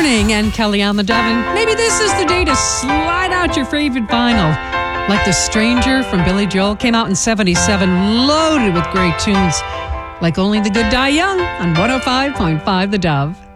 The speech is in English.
morning, and Kelly on the Dove. And maybe this is the day to slide out your favorite vinyl. Like The Stranger from Billy Joel came out in 77, loaded with great tunes. Like Only the Good Die Young on 105.5 The Dove.